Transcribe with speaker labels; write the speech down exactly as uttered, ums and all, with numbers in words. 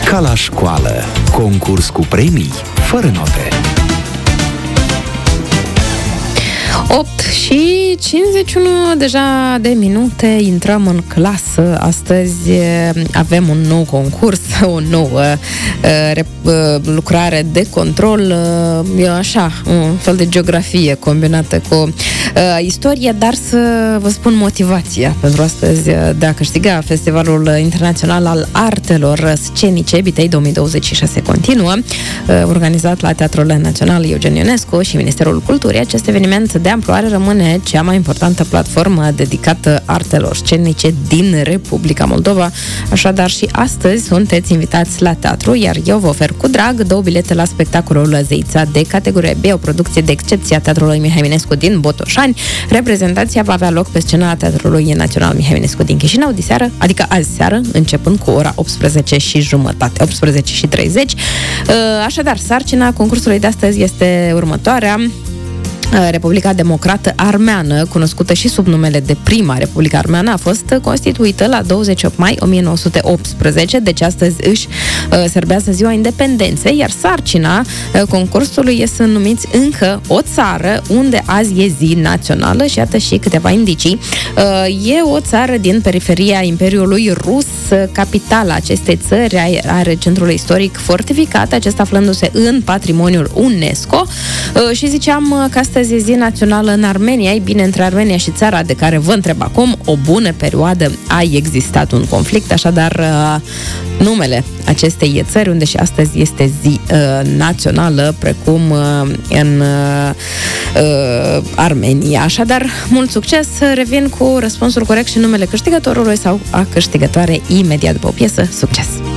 Speaker 1: Ca la școală, concurs cu premii, fără note.
Speaker 2: opt și cincizeci și unu deja de minute, intrăm în clasă. Astăzi avem un nou concurs, o nouă uh, uh, lucrare de control, uh, e așa, un fel de geografie combinată cu uh, istorie, dar să vă spun motivația pentru astăzi de a câștiga Festivalul Internațional al Artelor Scenice Bitei două mii douăzeci și șase continuă, uh, organizat la Teatrul Național Eugen Ionescu și Ministerul Culturii. Acest eveniment de amploare rămâne cea mai importantă platformă dedicată artelor scenice din Republica Moldova. Așadar, și astăzi sunteți invitați la teatru, iar eu vă ofer cu drag două bilete la spectacolul Zeița de categorie B, o producție de excepție a Teatrului Mihai Eminescu din Botoșani. Reprezentația va avea loc pe scena Teatrului Național Mihai Eminescu din Chișinău diseară, adică azi seară, începând cu ora optsprezece și jumătate, optsprezece și treizeci. Așadar, sarcina concursului de astăzi este următoarea. Republica Democrată Armeană, cunoscută și sub numele de Prima Republică Armeană, a fost constituită la douăzeci și opt mai o mie nouă sute optsprezece, deci astăzi își uh, serbează ziua independenței, iar sarcina uh, concursului e să numiți încă o țară unde azi e zi națională și iată și câteva indicii. Uh, e o țară din periferia Imperiului Rus, capitala acestei țări are centrul istoric fortificat, acesta aflându-se în patrimoniul UNESCO uh, și ziceam că astăzi e zi națională în Armenia. Ei bine, între Armenia și țara de care vă întreb acum, o bună perioadă a existat un conflict, așadar numele acestei țări, unde și astăzi este zi uh, națională, precum uh, în uh, Armenia. Așadar, mult succes! Revin cu răspunsul corect și numele câștigătorului sau a câștigătoare imediat după o piesă. Succes!